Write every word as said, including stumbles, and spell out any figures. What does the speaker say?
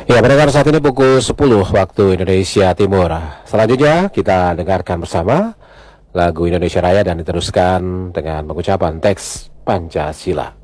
Ya, pendengar saat ini pukul sepuluh waktu Indonesia Timur. Selanjutnya kita dengarkan bersama lagu Indonesia Raya dan diteruskan dengan pengucapan teks Pancasila.